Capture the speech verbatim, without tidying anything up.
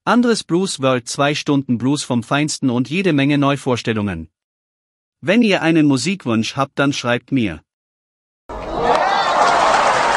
Andres Blues World, zwei Stunden Blues vom Feinsten und jede Menge Neuvorstellungen. Wenn ihr einen Musikwunsch habt, dann schreibt mir.